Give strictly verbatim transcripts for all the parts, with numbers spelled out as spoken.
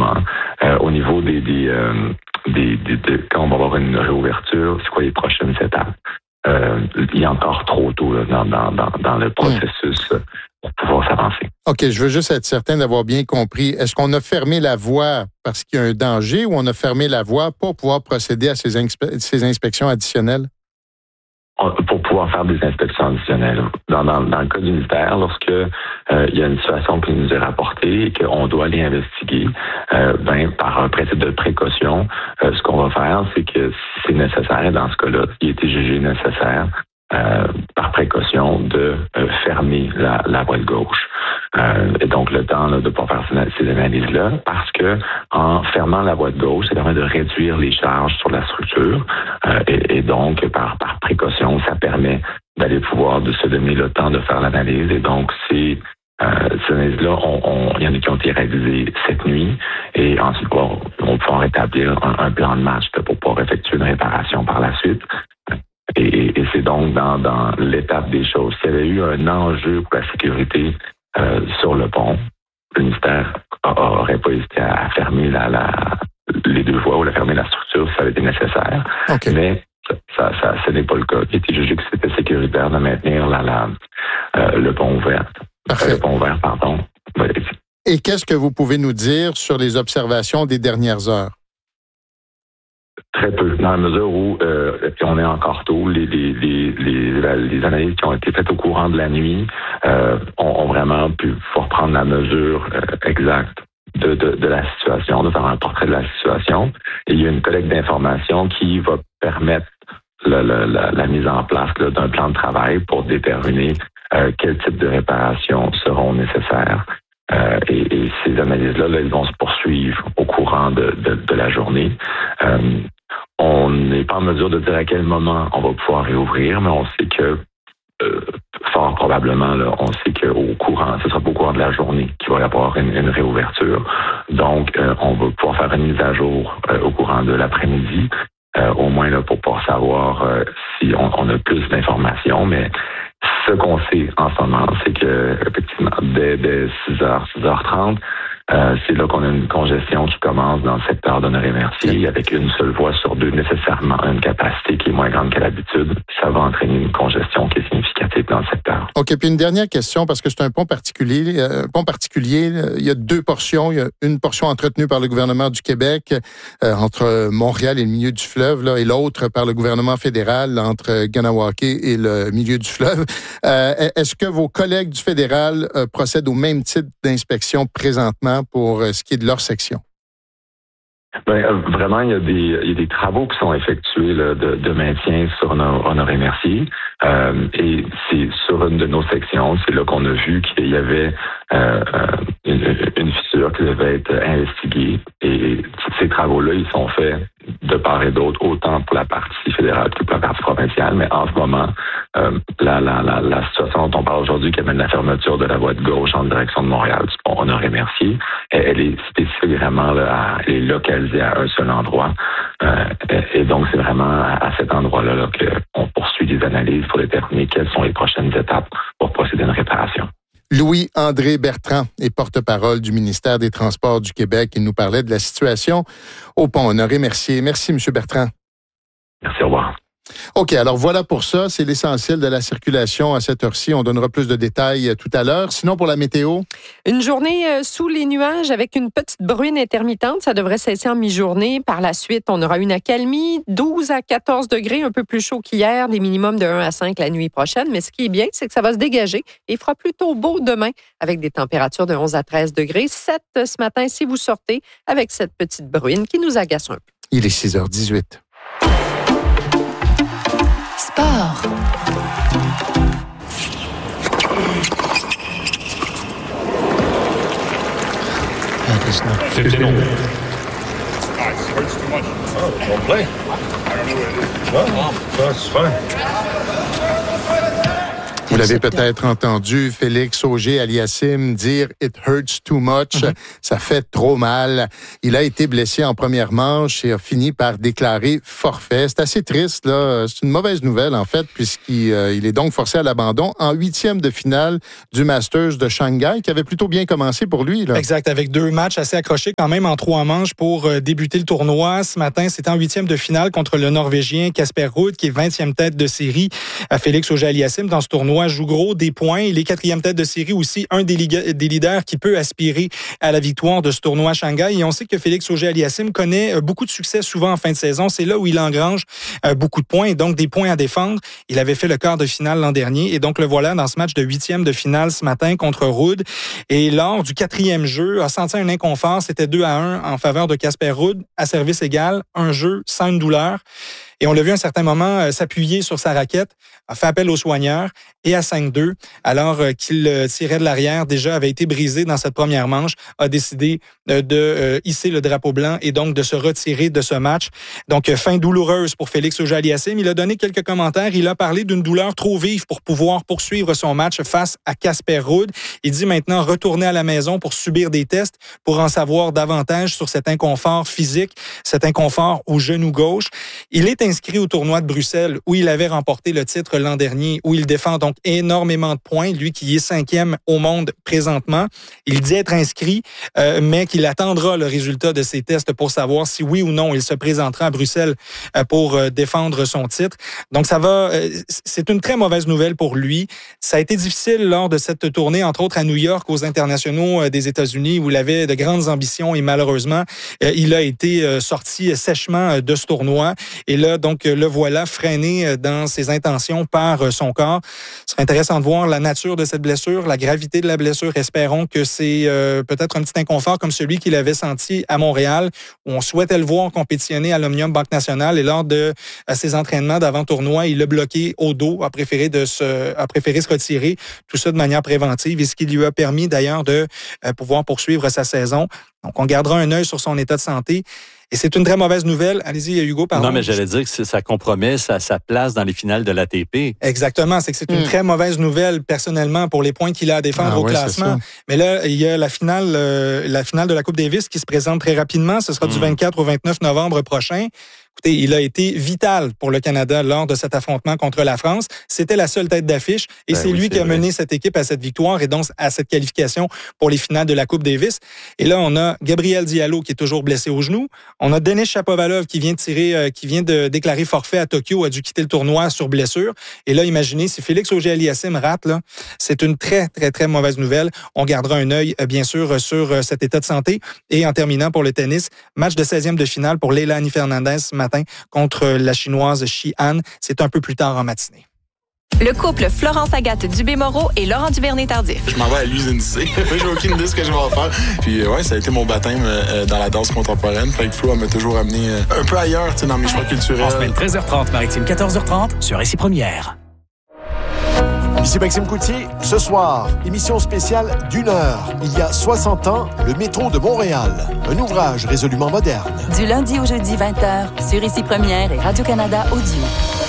moment. Euh, au niveau des, des, euh, des, des de, quand on va avoir une réouverture, c'est quoi les prochaines étapes? Euh, il est encore trop tôt là, dans, dans, dans, dans le processus mmh. pour pouvoir s'avancer. OK, je veux juste être certain d'avoir bien compris. Est-ce qu'on a fermé la voie parce qu'il y a un danger ou on a fermé la voie pour pouvoir procéder à ces, inspe- ces inspections additionnelles? Pour pouvoir faire des inspections additionnelles. Dans, dans, dans le cas du militaire, lorsque euh, il y a une situation qui nous est rapportée et qu'on doit aller investiguer, euh, ben, par un principe de précaution, euh, ce qu'on va faire, c'est que si c'est nécessaire, et dans ce cas-là, il a été jugé nécessaire, euh, par précaution, de euh, fermer la, la voie de gauche. Euh, et donc, le temps là, de pouvoir faire ces analyses-là, parce que en fermant la voie de gauche, ça permet de réduire les charges sur la structure. Euh, et, et donc, par, par précaution, ça permet d'aller pouvoir de se donner le temps de faire l'analyse. Et donc, c'est euh, ces analyses-là, on, on, il y en a qui ont été réalisées cette nuit. Et ensuite, on va pouvoir établir un, un plan de match pour pouvoir effectuer une réparation par la suite. Et, et c'est donc dans, dans l'étape des choses. S'il y avait eu un enjeu pour la sécurité euh, sur le pont, le ministère n'aurait pas hésité à fermer la, la, les deux voies ou à fermer la structure si ça avait été nécessaire. Okay. Mais ça, ça, ce n'est pas le cas. Il était jugé que c'était sécuritaire de maintenir la, la, euh, le pont ouvert. Parfait. Euh, le pont ouvert, pardon. Ouais. Et qu'est-ce que vous pouvez nous dire sur les observations des dernières heures? Très peu, dans la mesure où euh, on est encore tôt. Les, les, les, les, les analyses qui ont été faites au courant de la nuit euh, ont, ont vraiment pu pouvoir prendre la mesure euh, exacte de, de, de la situation, de faire un portrait de la situation. Et il y a une collecte d'informations qui va permettre la, la, la, la mise en place là, d'un plan de travail pour déterminer euh, quel type de réparations seront nécessaires. Euh, et, et ces analyses-là, là, elles vont se poursuivre au courant de, de, de la journée. Euh, on n'est pas en mesure de dire à quel moment on va pouvoir réouvrir, mais on sait que, euh, fort probablement, là, on sait qu'au courant, ce sera pas au courant de la journée qu'il va y avoir une, une réouverture. Donc, euh, on va pouvoir faire une mise à jour euh, au courant de l'après-midi, euh, au moins là pour pouvoir savoir euh, si on, on a plus d'informations, mais ce qu'on sait en ce moment, c'est que effectivement, dès, dès six heures, six heures trente, euh, c'est là qu'on a une congestion qui commence dans le secteur d'Honoré-Mercier, avec une seule voie sur deux, nécessairement une capacité qui est moins grande qu'à l'habitude. Ça va entraîner une congestion qui est significative dans le secteur. OK, puis une dernière question, parce que c'est un pont particulier. Euh, pont particulier, il y a deux portions. Il y a une portion entretenue par le gouvernement du Québec euh, entre Montréal et le milieu du fleuve, là, et l'autre par le gouvernement fédéral entre Kanawake et le milieu du fleuve. Euh, est-ce que vos collègues du fédéral euh, procèdent au même type d'inspection présentement pour ce qui est de leur section? Ben, vraiment, il y a des, il y a des travaux qui sont effectués là, de, de maintien sur Honoré-Mercier. Euh, et c'est sur une de nos sections, c'est là qu'on a vu qu'il y avait euh, une, une fissure qui devait être investiguée. Et ces travaux-là, ils sont faits de part et d'autre, autant pour la partie fédérale que pour la partie provinciale. Mais en ce moment, euh, la, la, la, la situation dont on parle aujourd'hui, qui amène la fermeture de la voie de gauche en direction de Montréal, du pont Honoré-Mercier, elle, elle est spécifique vraiment, là, elle est localisée à un seul endroit. Euh, et donc, c'est vraiment à, à cet endroit-là là, qu'on poursuit des analyses pour déterminer quelles sont les prochaines étapes pour procéder à une réparation. Louis-André Bertrand est porte-parole du ministère des Transports du Québec. Il nous parlait de la situation au pont Honoré-Mercier. Merci, M. Bertrand. Merci, au revoir. OK, alors voilà pour ça. C'est l'essentiel de la circulation à cette heure-ci. On donnera plus de détails tout à l'heure. Sinon, pour la météo? Une journée sous les nuages avec une petite bruine intermittente. Ça devrait cesser en mi-journée. Par la suite, on aura une accalmie. douze à quatorze degrés, un peu plus chaud qu'hier. Des minimums de un à cinq la nuit prochaine. Mais ce qui est bien, c'est que ça va se dégager. Et il fera plutôt beau demain avec des températures de onze à treize degrés. sept ce matin si vous sortez avec cette petite bruine qui nous agace un peu. Il est six heures dix-huit. Sport. That is not fifteen. fifteen. Ah, it hurts too much. Oh, don't play. I don't know what it is. Well, that's fine. Vous l'avez peut-être entendu, Félix Auger-Aliassime dire « It hurts too much mm-hmm. », ça fait trop mal. Il a été blessé en première manche et a fini par déclarer forfait. C'est assez triste, là. C'est une mauvaise nouvelle, en fait, puisqu'il euh, il est donc forcé à l'abandon en huitième de finale du Masters de Shanghai, qui avait plutôt bien commencé pour lui, là. Exact, avec deux matchs assez accrochés quand même en trois manches pour euh, débuter le tournoi. Ce matin, c'était en huitième de finale contre le Norvégien Casper Ruud, qui est vingtième tête de série. À Félix Auger-Aliassime, dans ce tournoi, joue gros des points. Il est quatrième tête de série aussi, un des, lig- des leaders qui peut aspirer à la victoire de ce tournoi à Shanghai. Et on sait que Félix Auger-Aliassime connaît beaucoup de succès souvent en fin de saison. C'est là où il engrange euh, beaucoup de points et donc des points à défendre. Il avait fait le quart de finale l'an dernier et donc le voilà dans ce match de huitième de finale ce matin contre Ruud. Et lors du quatrième jeu, a senti un inconfort. C'était deux à un en faveur de Casper Ruud à service égal, un jeu sans une douleur. Et on l'a vu à un certain moment euh, s'appuyer sur sa raquette, a fait appel aux soigneurs et à cinq deux, alors euh, qu'il euh, tirait de l'arrière, déjà avait été brisé dans cette première manche, a décidé euh, de euh, hisser le drapeau blanc et donc de se retirer de ce match. Donc, euh, fin douloureuse pour Félix Auger-Aliassime. Il a donné quelques commentaires. Il a parlé d'une douleur trop vive pour pouvoir poursuivre son match face à Casper Ruud. Il dit maintenant retourner à la maison pour subir des tests, pour en savoir davantage sur cet inconfort physique, cet inconfort au genou gauche. Il est inscrit au tournoi de Bruxelles où il avait remporté le titre l'an dernier, où il défend donc énormément de points, lui qui est cinquième au monde présentement. Il dit être inscrit, euh, mais qu'il attendra le résultat de ses tests pour savoir si oui ou non il se présentera à Bruxelles euh, pour euh, défendre son titre. Donc ça va, euh, c'est une très mauvaise nouvelle pour lui. Ça a été difficile lors de cette tournée, entre autres à New York, aux internationaux euh, des États-Unis, où il avait de grandes ambitions et malheureusement, euh, il a été euh, sorti sèchement euh, de ce tournoi. Et là, donc, le voilà freiné dans ses intentions par son corps. Ce serait intéressant de voir la nature de cette blessure, la gravité de la blessure. Espérons que c'est euh, peut-être un petit inconfort comme celui qu'il avait senti à Montréal, où on souhaitait le voir compétitionner à l'Omnium Banque Nationale. Et lors de à ses entraînements d'avant-tournoi, il l'a bloqué au dos, a préféré, de se, a préféré se retirer, tout ça de manière préventive, et ce qui lui a permis d'ailleurs de euh, pouvoir poursuivre sa saison. Donc, on gardera un œil sur son état de santé. Et c'est une très mauvaise nouvelle. Allez-y, Hugo, pardon. Non, mais j'allais dire que ça compromet sa, sa place dans les finales de l'A T P. Exactement. C'est que c'est une mmh. très mauvaise nouvelle, personnellement, pour les points qu'il a à défendre ah, au ouais, classement. Mais là, il y a la finale, euh, la finale de la Coupe Davis qui se présente très rapidement. Ce sera mmh. du vingt-quatre au vingt-neuf novembre prochain. Écoutez, il a été vital pour le Canada lors de cet affrontement contre la France. C'était la seule tête d'affiche et ben c'est oui, lui c'est qui a vrai. mené cette équipe à cette victoire et donc à cette qualification pour les finales de la Coupe Davis. Et là, on a Gabriel Diallo qui est toujours blessé au genou. On a Denis Shapovalov qui vient de tirer, euh, qui vient de déclarer forfait à Tokyo, a dû quitter le tournoi sur blessure. Et là, imaginez, si Félix Auger-Aliassime rate, là, c'est une très, très, très mauvaise nouvelle. On gardera un œil, euh, bien sûr, sur euh, cet état de santé. Et en terminant pour le tennis, match de seizième de finale pour Leilani Fernandez ce matin contre la Chinoise Shi Han. C'est un peu plus tard en matinée. Le couple Florence Agathe Dubé-Moreau et Laurent Duvernay-Tardif. Je m'en vais à l'usine du C. J'ai aucune idée de ce que je vais en faire. Puis ouais, ça a été mon baptême euh, dans la danse contemporaine. Fait que Flo, elle m'a toujours amené euh, un peu ailleurs, tu sais, dans mes choix culturels. En semaine treize heures trente, Maritime quatorze heures trente, sur Récit Première. Ici Maxime Coutier. Ce soir, émission spéciale d'une heure. Il y a soixante ans, le métro de Montréal. Un ouvrage résolument moderne. Du lundi au jeudi vingt heures, sur Récit Première et Radio-Canada Audio.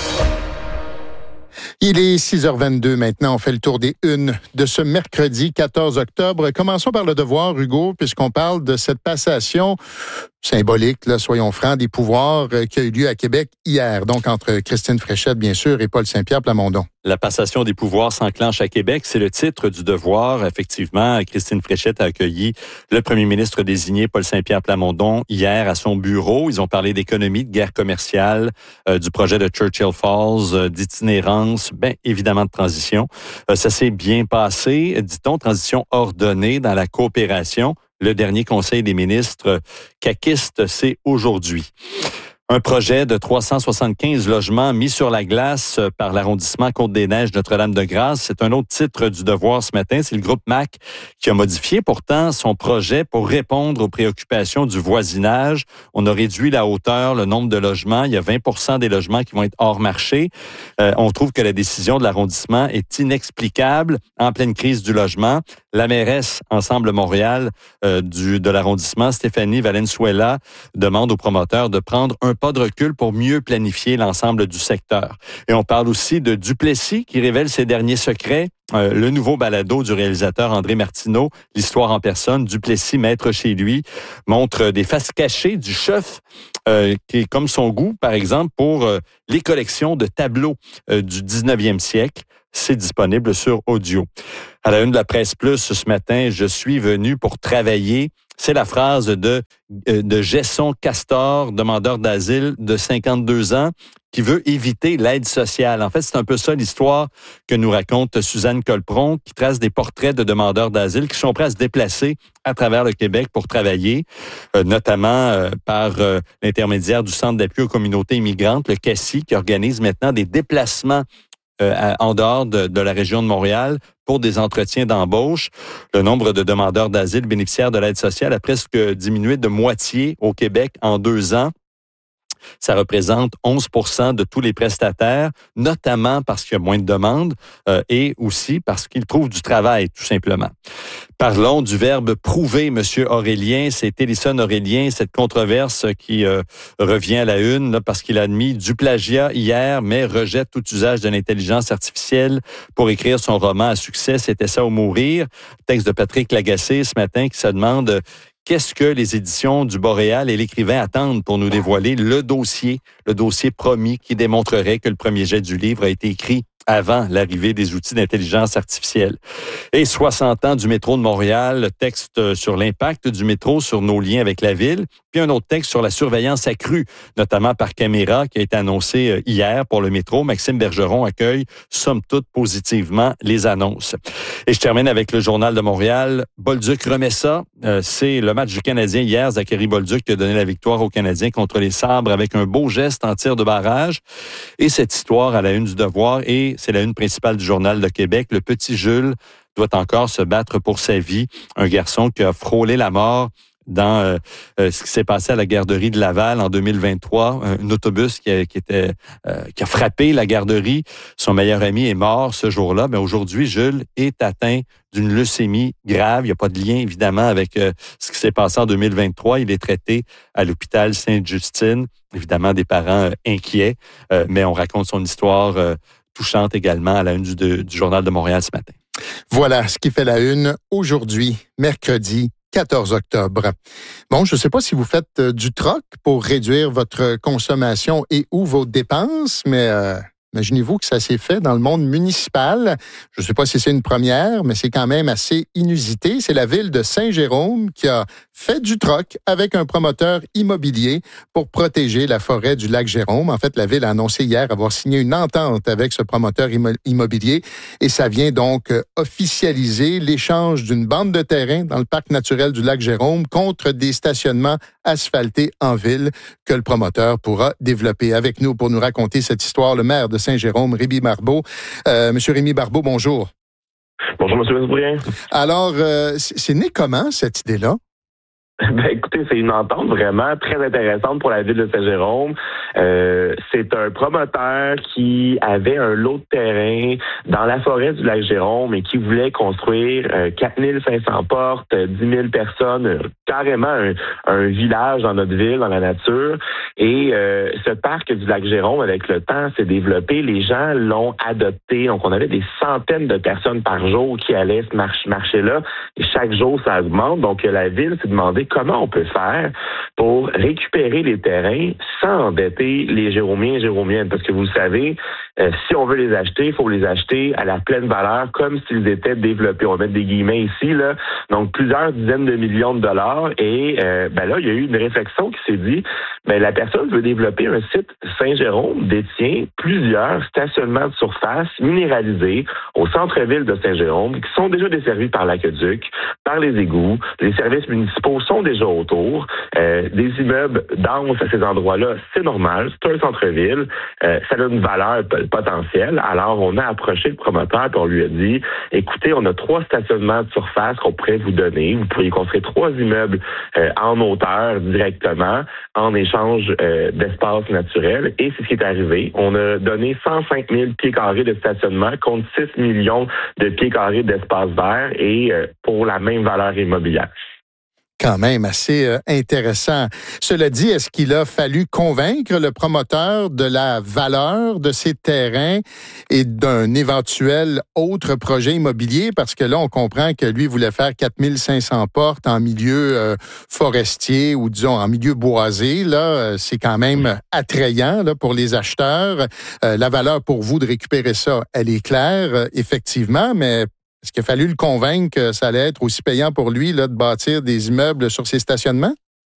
Il est six heures vingt-deux maintenant. On fait le tour des unes de ce mercredi quatorze octobre. Commençons par le devoir, Hugo, puisqu'on parle de cette passation symbolique, là, soyons francs, des pouvoirs euh, qui a eu lieu à Québec hier. Donc, entre Christine Fréchette, bien sûr, et Paul Saint-Pierre Plamondon. La passation des pouvoirs s'enclenche à Québec. C'est le titre du devoir. Effectivement, Christine Fréchette a accueilli le premier ministre désigné, Paul Saint-Pierre Plamondon, hier à son bureau. Ils ont parlé d'économie, de guerre commerciale, euh, du projet de Churchill Falls, euh, d'itinérance, bien évidemment de transition. Euh, ça s'est bien passé, dit-on, transition ordonnée dans la coopération. Le dernier conseil des ministres caquistes, c'est aujourd'hui. Un projet de trois cent soixante-quinze logements mis sur la glace par l'arrondissement Côte-des-Neiges Notre-Dame-de-Grâce. C'est un autre titre du devoir ce matin. C'est le groupe M A C qui a modifié pourtant son projet pour répondre aux préoccupations du voisinage. On a réduit la hauteur, le nombre de logements. Il y a vingt pour cent des logements qui vont être hors marché. Euh, on trouve que la décision de l'arrondissement est inexplicable en pleine crise du logement. La mairesse Ensemble Montréal euh, du, de l'arrondissement, Stéphanie Valenzuela, demande aux promoteurs de prendre un pas de recul pour mieux planifier l'ensemble du secteur. Et on parle aussi de Duplessis qui révèle ses derniers secrets. Euh, le nouveau balado du réalisateur André Martineau, L'histoire en personne, Duplessis, maître chez lui, montre des faces cachées du chef euh, qui est comme son goût, par exemple, pour euh, les collections de tableaux euh, du dix-neuvième siècle. C'est disponible sur audio. À la une de la Presse Plus ce matin, je suis venu pour travailler. C'est la phrase de, de Gesson Castor, demandeur d'asile de cinquante-deux ans, qui veut éviter l'aide sociale. En fait, c'est un peu ça l'histoire que nous raconte Suzanne Colpron, qui trace des portraits de demandeurs d'asile qui sont prêts à se déplacer à travers le Québec pour travailler, euh, notamment euh, par euh, l'intermédiaire du Centre d'appui aux communautés immigrantes, le C A C I, qui organise maintenant des déplacements euh, à, en dehors de, de la région de Montréal pour des entretiens d'embauche. Le nombre de demandeurs d'asile bénéficiaires de l'aide sociale a presque diminué de moitié au Québec en deux ans. Ça représente onze pour cent de tous les prestataires, notamment parce qu'il y a moins de demandes euh, et aussi parce qu'ils trouvent du travail, tout simplement. Parlons du verbe prouver, Monsieur Aurélien. C'est Élison Aurélien, cette controverse qui euh, revient à la une là, parce qu'il a admis du plagiat hier, mais rejette tout usage de l'intelligence artificielle pour écrire son roman à succès. C'était ça ou mourir. Texte de Patrick Lagacé ce matin qui se demande... Qu'est-ce que les éditions du Boréal et l'écrivain attendent pour nous dévoiler le dossier, le dossier promis qui démontrerait que le premier jet du livre a été écrit avant l'arrivée des outils d'intelligence artificielle. Et soixante ans du métro de Montréal, texte sur l'impact du métro sur nos liens avec la ville, puis un autre texte sur la surveillance accrue, notamment par caméra, qui a été annoncé hier pour le métro. Maxime Bergeron accueille, somme toute, positivement les annonces. Et je termine avec le Journal de Montréal. Bolduc remet ça. Euh, c'est le match du Canadien hier. Zachary Bolduc qui a donné la victoire aux Canadiens contre les Sabres avec un beau geste en tir de barrage. Et cette histoire à la une du Devoir et c'est la une principale du Journal de Québec. Le petit Jules doit encore se battre pour sa vie. Un garçon qui a frôlé la mort dans euh, euh, ce qui s'est passé à la garderie de Laval en deux mille vingt-trois. Un, un autobus qui a, qui, était, euh, qui a frappé la garderie. Son meilleur ami est mort ce jour-là. Mais aujourd'hui, Jules est atteint d'une leucémie grave. Il n'y a pas de lien, évidemment, avec euh, ce qui s'est passé en deux mille vingt-trois. Il est traité à l'hôpital Sainte-Justine. Évidemment, des parents euh, inquiets. Euh, mais on raconte son histoire euh, touchante également à la une du, de, du Journal de Montréal ce matin. Voilà ce qui fait la une aujourd'hui, mercredi quatorze octobre. Bon, je ne sais pas si vous faites euh, du troc pour réduire votre consommation et ou vos dépenses, mais euh, imaginez-vous que ça s'est fait dans le monde municipal. Je ne sais pas si c'est une première, mais c'est quand même assez inusité. C'est la ville de Saint-Jérôme qui a fait du troc avec un promoteur immobilier pour protéger la forêt du lac Jérôme. En fait, la ville a annoncé hier avoir signé une entente avec ce promoteur immobilier et ça vient donc officialiser l'échange d'une bande de terrain dans le parc naturel du lac Jérôme contre des stationnements asphaltés en ville que le promoteur pourra développer. Avec nous pour nous raconter cette histoire, le maire de Saint-Jérôme, Rémi Barbeau. Euh, Monsieur Rémi Barbeau, bonjour. Bonjour, Monsieur Lesbourien. Alors, euh, c'est né comment, cette idée-là? Ben, écoutez, c'est une entente vraiment très intéressante pour la ville de Saint-Jérôme. Euh, c'est un promoteur qui avait un lot de terrain dans la forêt du lac Jérôme et qui voulait construire euh, quatre mille cinq cents portes, dix mille personnes, euh, carrément un, un village dans notre ville, dans la nature. Et euh, ce parc du lac Jérôme, avec le temps, s'est développé. Les gens l'ont adopté. Donc, on avait des centaines de personnes par jour qui allaient ce marché, marché-là. Et chaque jour, ça augmente. Donc, la ville s'est demandé comment on peut faire pour récupérer les terrains sans endetter les Jéromiens et Jéromiennes. Parce que vous le savez, euh, si on veut les acheter, il faut les acheter à la pleine valeur, comme s'ils étaient développés. On va mettre des guillemets ici, là. Donc, plusieurs dizaines de millions de dollars. Et euh, ben là, il y a eu une réflexion qui s'est dit, ben la personne veut développer un site. Saint-Jérôme détient plusieurs stationnements de surface minéralisés au centre-ville de Saint-Jérôme qui sont déjà desservis par l'aqueduc, par les égouts. Les services municipaux sont déjà autour. Euh, des immeubles denses à ces endroits-là, c'est normal. C'est un centre-ville. Euh, ça a une valeur potentielle. Alors, on a approché le promoteur et on lui a dit, écoutez, on a trois stationnements de surface qu'on pourrait vous donner. Vous pourriez construire trois immeubles euh, en hauteur directement en échange euh, d'espace naturel. Et c'est ce qui est arrivé. On a donné cent cinq mille pieds carrés de stationnement contre six millions de pieds carrés d'espace vert et euh, pour la même valeur immobilière. Quand même assez euh, intéressant. Cela dit, est-ce qu'il a fallu convaincre le promoteur de la valeur de ces terrains et d'un éventuel autre projet immobilier? Parce que là, on comprend que lui voulait faire quatre mille cinq cents portes en milieu euh, forestier ou disons en milieu boisé. Là, c'est quand même attrayant là, pour les acheteurs. Euh, la valeur pour vous de récupérer ça, elle est claire, euh, effectivement, mais est-ce qu'il a fallu le convaincre que ça allait être aussi payant pour lui là, de bâtir des immeubles sur ses stationnements?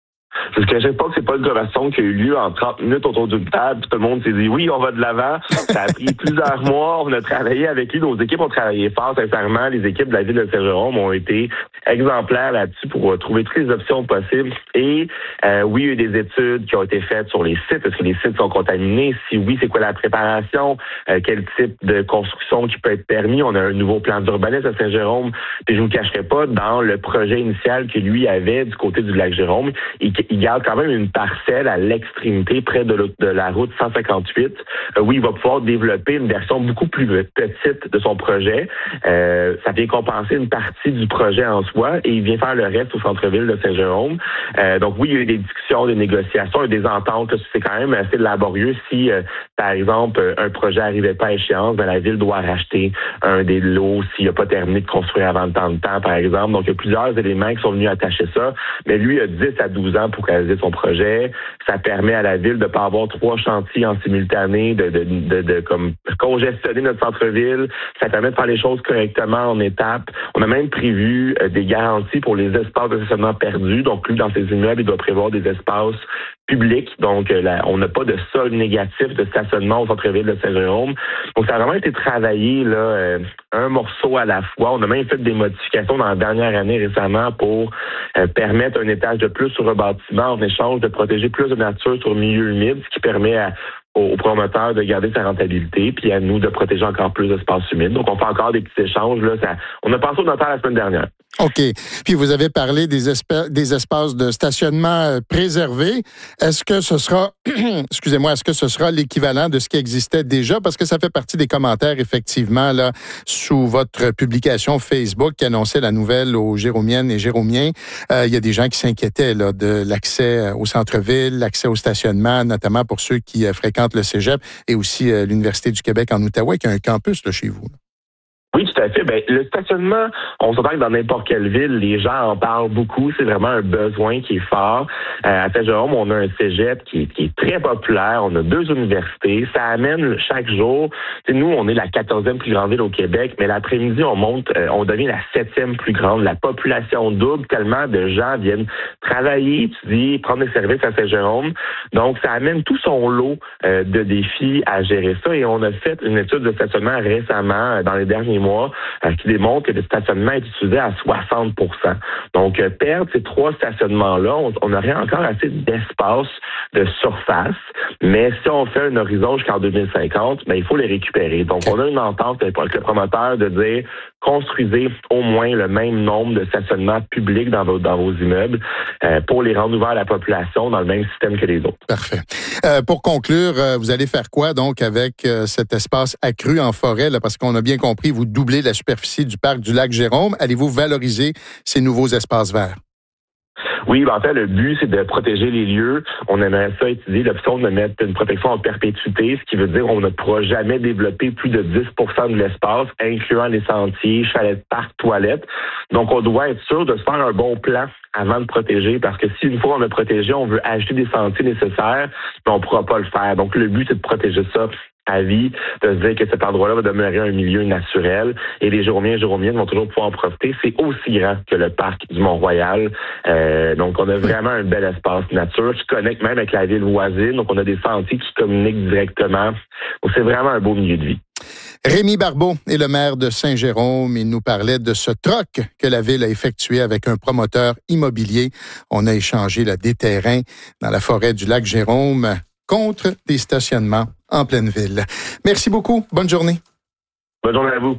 Je ne cacherai pas que c'est pas une conversation qui a eu lieu en trente minutes autour d'une table. Tout le monde s'est dit oui, on va de l'avant. Ça a pris plusieurs mois. On a travaillé avec lui. Nos équipes ont travaillé fort, sincèrement. Les équipes de la ville de Saint-Jérôme ont été exemplaires là-dessus pour trouver toutes les options possibles. Et euh, oui, il y a eu des études qui ont été faites sur les sites. Est-ce que les sites sont contaminés? Si oui, c'est quoi la préparation? Euh, quel type de construction qui peut être permis? On a un nouveau plan d'urbanisme à Saint-Jérôme. Et je ne vous cacherai pas, dans le projet initial que lui avait du côté du lac Jérôme, il il garde quand même une parcelle à l'extrémité près de, de la route cent cinquante-huit euh, où il va pouvoir développer une version beaucoup plus petite de son projet. Euh, ça vient compenser une partie du projet en soi et il vient faire le reste au centre-ville de Saint-Jérôme. Euh, donc oui, il y a eu des discussions, des négociations et des ententes. C'est quand même assez laborieux si, euh, par exemple, un projet n'arrivait pas à échéance, ben, la ville doit racheter un des lots s'il n'a pas terminé de construire avant tant de temps, par exemple. Donc il y a plusieurs éléments qui sont venus attacher ça. Mais lui a dix à douze ans pour réaliser son projet. Ça permet à la ville de ne pas avoir trois chantiers en simultané, de, de, de, de comme congestionner notre centre-ville. Ça permet de faire les choses correctement en étapes. On a même prévu euh, des garanties pour les espaces de stationnement perdus. Donc, lui, dans ses immeubles, il doit prévoir des espaces publics. Donc, euh, là, on n'a pas de sol négatif de stationnement au centre-ville de Saint-Jérôme. Donc, ça a vraiment été travaillé là, euh, un morceau à la fois. On a même fait des modifications dans la dernière année récemment pour euh, permettre un étage de plus sur le bâtiment en échange de protéger plus de nature sur le milieu humide, ce qui permet à, aux promoteurs de garder sa rentabilité, puis à nous de protéger encore plus d'espaces humides. Donc, on fait encore des petits échanges. Là, ça, on a pensé au notaire la semaine dernière. OK. Puis vous avez parlé des, espa- des espaces de stationnement préservés. Est-ce que ce sera, excusez-moi, est-ce que ce sera l'équivalent de ce qui existait déjà? Parce que ça fait partie des commentaires, effectivement, là, sous votre publication Facebook qui annonçait la nouvelle aux Jéromiennes et Jéromiens. Euh, il y a des gens qui s'inquiétaient là, de l'accès au centre-ville, l'accès au stationnement, notamment pour ceux qui euh, fréquentent le cégep et aussi euh, l'Université du Québec en Outaouais, qui a un campus là, chez vous. Là. Oui, tout à fait. Ben, le stationnement, on s'entend que dans n'importe quelle ville, les gens en parlent beaucoup. C'est vraiment un besoin qui est fort. Euh, à Saint-Jérôme, on a un cégep qui, qui est très populaire. On a deux universités. Ça amène chaque jour. T'sais, nous, on est la quatorzième plus grande ville au Québec, mais l'après-midi, on monte, euh, on devient la septième plus grande. La population double, tellement de gens viennent travailler, étudier, prendre des services à Saint-Jérôme. Donc, ça amène tout son lot euh, de défis à gérer ça. Et on a fait une étude de stationnement récemment, euh, dans les derniers mois, euh, qui démontre que le stationnement est utilisé à soixante pour cent. Donc, euh, perdre ces trois stationnements-là, on, on aurait encore assez d'espace, de surface, mais si on fait un horizon jusqu'en deux mille cinquante, ben, il faut les récupérer. Donc, on a une entente avec le promoteur de dire construisez au moins le même nombre de stationnements publics dans vos, dans vos immeubles euh, pour les rendre ouverts à la population dans le même système que les autres. Parfait. Euh, pour conclure, euh, vous allez faire quoi donc avec euh, cet espace accru en forêt, là, parce qu'on a bien compris, vous doublez la superficie du parc du lac Jérôme. Allez-vous valoriser ces nouveaux espaces verts? Oui, ben en fait, le but, c'est de protéger les lieux. On aimerait ça étudier l'option de mettre une protection en perpétuité, ce qui veut dire qu'on ne pourra jamais développer plus de dix pour cent de l'espace, incluant les sentiers, chalets, parcs, toilettes. Donc, on doit être sûr de se faire un bon plan avant de protéger, parce que si une fois on a protégé, on veut ajouter des sentiers nécessaires, mais on ne pourra pas le faire. Donc, le but, c'est de protéger ça à vie, de se dire que cet endroit-là va demeurer un milieu naturel et les Jéromiens et Jéromiennes vont toujours pouvoir en profiter. C'est aussi grand que le parc du Mont-Royal. Euh, donc, on a vraiment un bel espace nature qui connecte même avec la ville voisine. Donc, on a des sentiers qui communiquent directement. Donc, c'est vraiment un beau milieu de vie. Rémi Barbeau est le maire de Saint-Jérôme. Il nous parlait de ce troc que la ville a effectué avec un promoteur immobilier. On a échangé là, des terrains dans la forêt du lac Jérôme contre des stationnements en pleine ville. Merci beaucoup. Bonne journée. Bonne journée à vous.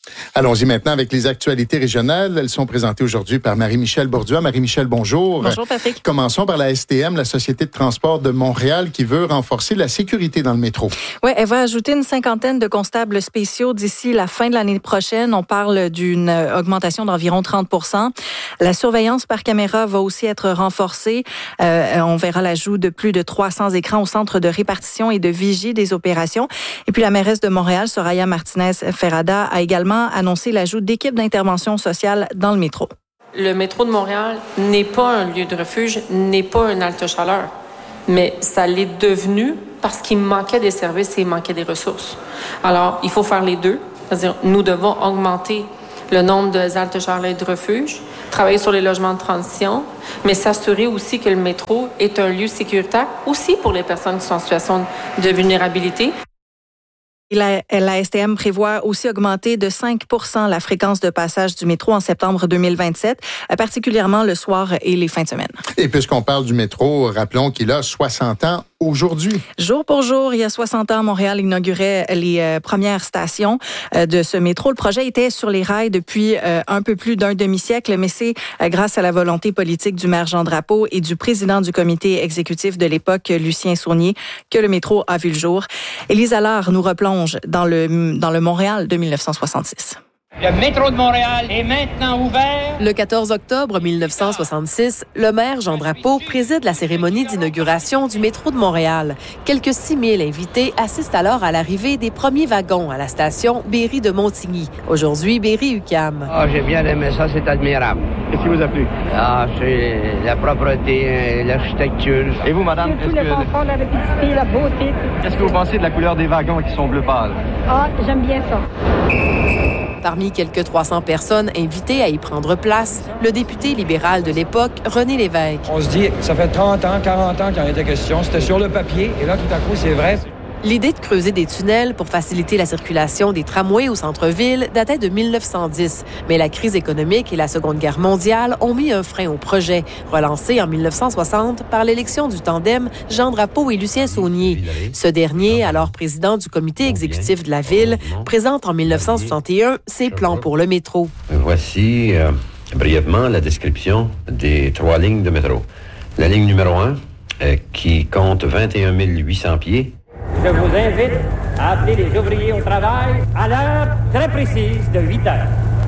Allons-y maintenant avec les actualités régionales. Elles sont présentées aujourd'hui par Marie-Michel Bourduas. Marie-Michel, bonjour. Bonjour, Patrick. Commençons par la S T M, la Société de transport de Montréal, qui veut renforcer la sécurité dans le métro. Oui, elle va ajouter une cinquantaine de constables spéciaux d'ici la fin de l'année prochaine. On parle d'une augmentation d'environ trente pour cent. La surveillance par caméra va aussi être renforcée. Euh, on verra l'ajout de plus de trois cents écrans au centre de répartition et de vigie des opérations. Et puis la mairesse de Montréal, Soraya Martinez-Ferrada, a également annoncé l'ajout d'équipes d'intervention sociale dans le métro. Le métro de Montréal n'est pas un lieu de refuge, n'est pas un halte-chaleur, mais ça l'est devenu parce qu'il manquait des services et il manquait des ressources. Alors, il faut faire les deux. C'est-à-dire, nous devons augmenter le nombre de haltes-chaleurs et de refuges, travailler sur les logements de transition, mais s'assurer aussi que le métro est un lieu sécuritaire aussi pour les personnes qui sont en situation de vulnérabilité. La, la S T M prévoit aussi augmenter de cinq pour cent la fréquence de passage du métro en septembre deux mille vingt-sept, particulièrement le soir et les fins de semaine. Et puisqu'on parle du métro, rappelons qu'il a soixante ans aujourd'hui. Jour pour jour, il y a soixante ans, Montréal inaugurait les euh, premières stations euh, de ce métro. Le projet était sur les rails depuis euh, un peu plus d'un demi-siècle, mais c'est euh, grâce à la volonté politique du maire Jean Drapeau et du président du comité exécutif de l'époque, Lucien Saunier, que le métro a vu le jour. Élise Allard nous replonge dans le, dans le Montréal de dix-neuf cent soixante-six. Le métro de Montréal est maintenant ouvert. Le quatorze octobre dix-neuf cent soixante-six, le maire Jean Drapeau préside la cérémonie d'inauguration du métro de Montréal. Quelques six mille invités assistent alors à l'arrivée des premiers wagons à la station Berry de Montigny. Aujourd'hui, Berry-U Q A M. Ah, j'ai bien aimé ça, c'est admirable. Qu'est-ce qui vous a plu? Ah, c'est la propreté, l'architecture. Et vous, madame? Tous les confort, la rapidité, la beauté. Qu'est-ce que vous pensez de la couleur des wagons qui sont bleu pâle? Ah, j'aime bien ça. Parmi quelques trois cents personnes invitées à y prendre place, le député libéral de l'époque, René Lévesque. On se dit, ça fait trente ans, quarante ans qu'il en était question. C'était sur le papier, et là, tout à coup, c'est vrai. L'idée de creuser des tunnels pour faciliter la circulation des tramways au centre-ville datait de dix-neuf cent dix. Mais la crise économique et la Seconde Guerre mondiale ont mis un frein au projet, relancé en dix-neuf cent soixante par l'élection du tandem Jean Drapeau et Lucien Saunier. Ce dernier, alors président du comité exécutif de la ville, présente en dix-neuf cent soixante et un ses plans pour le métro. Voici euh, brièvement la description des trois lignes de métro. La ligne numéro un, euh, qui compte vingt et un mille huit cents pieds, Je vous invite à appeler les ouvriers au travail à l'heure très précise de huit heures.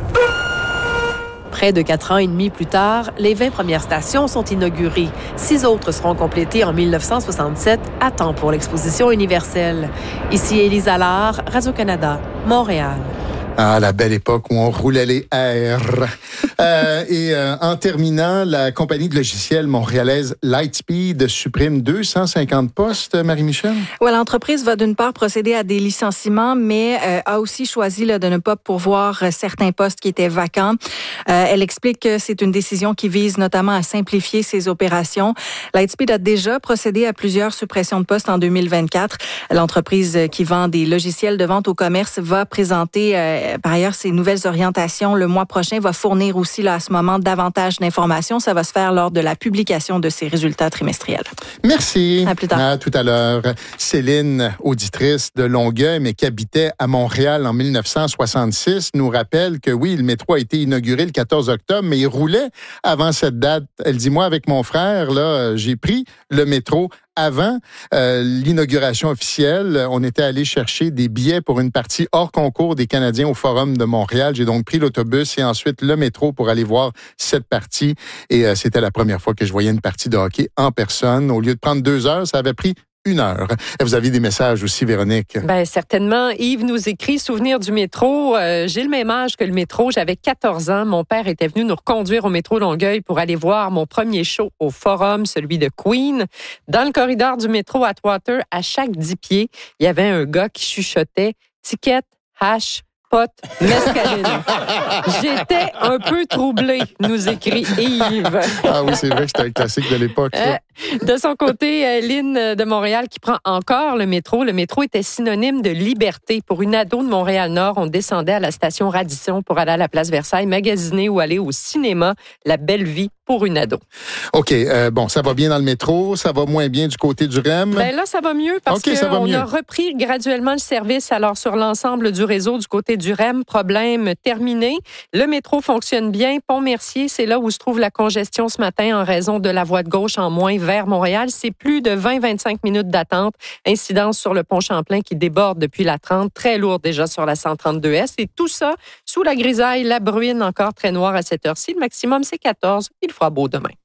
Près de quatre ans et demi plus tard, les vingt premières stations sont inaugurées. Six autres seront complétées en dix-neuf cent soixante-sept, à temps pour l'exposition universelle. Ici Élise Allard, Radio-Canada, Montréal. Ah, la belle époque où on roulait les R. euh, et euh, en terminant, la compagnie de logiciels montréalaise Lightspeed supprime deux cent cinquante postes, Marie-Michel? Oui, l'entreprise va d'une part procéder à des licenciements, mais euh, a aussi choisi là, de ne pas pourvoir certains postes qui étaient vacants. Euh, elle explique que c'est une décision qui vise notamment à simplifier ses opérations. Lightspeed a déjà procédé à plusieurs suppressions de postes en deux mille vingt-quatre. L'entreprise qui vend des logiciels de vente au commerce va présenter euh, par ailleurs ses nouvelles orientations le mois prochain, va fournir aussi là, à ce moment davantage d'informations. Ça va se faire lors de la publication de ses résultats trimestriels. Merci. À plus tard. À tout à l'heure. Céline, auditrice de Longueuil, mais qui habitait à Montréal en dix-neuf cent soixante-six, nous rappelle que oui, le métro a été inauguré le quatorze octobre, mais il roulait avant cette date. Elle dit, moi, avec mon frère, là, j'ai pris le métro avant euh, l'inauguration officielle. On était allé chercher des billets pour une partie hors concours des Canadiens au Forum de Montréal. J'ai donc pris l'autobus et ensuite le métro pour aller voir cette partie. Et euh, c'était la première fois que je voyais une partie de hockey en personne. Au lieu de prendre deux heures, ça avait pris une heure. Et vous avez des messages aussi, Véronique? Bien, certainement. Yves nous écrit, souvenir du métro. Euh, j'ai le même âge que le métro. J'avais quatorze ans. Mon père était venu nous reconduire au métro Longueuil pour aller voir mon premier show au Forum, celui de Queen. Dans le corridor du métro Atwater, à chaque dix pieds, il y avait un gars qui chuchotait « Ticket, hash, pot, mescaline ». J'étais un peu troublée, nous écrit Yves. Ah oui, c'est vrai que c'était un classique de l'époque. Euh, de son côté, Lynn de Montréal qui prend encore le métro. Le métro était synonyme de liberté. Pour une ado de Montréal-Nord, on descendait à la station Radisson pour aller à la place Versailles, magasiner ou aller au cinéma. La belle vie pour une ado. OK. Euh, bon, ça va bien dans le métro. Ça va moins bien du côté du R E M. Ben là, ça va mieux parce okay, qu'on mieux. a repris graduellement le service alors sur l'ensemble du réseau du côté du R E M. Problème terminé. Le métro fonctionne bien. Pont-Mercier, c'est là où se trouve la congestion ce matin en raison de la voie de gauche en moins vers Montréal. C'est plus de vingt à vingt-cinq minutes d'attente. Incidence sur le pont Champlain qui déborde depuis la trente. Très lourd déjà sur la cent trente-deux S. Et tout ça sous la grisaille, la bruine encore très noire à cette heure-ci. Le maximum, c'est quatorze. Il fera beau demain.